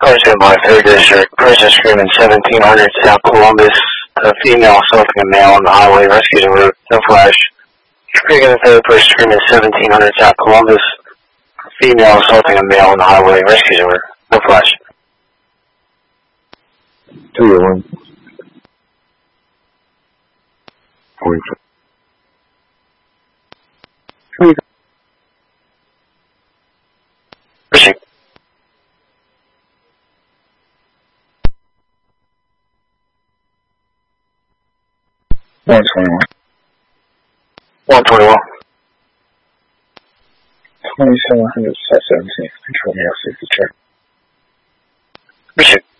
Person by 3rd District, person screaming 1700 South Columbus, a female assaulting a male on the highway, rescues en route, no flash. Speaking of the 3rd person screaming 1700 South Columbus, a female assaulting a male on the highway, rescues en route, no flash. 201. Proceed. 121. 121. 2700 South 17th, control me, I'll see the check. Proceed.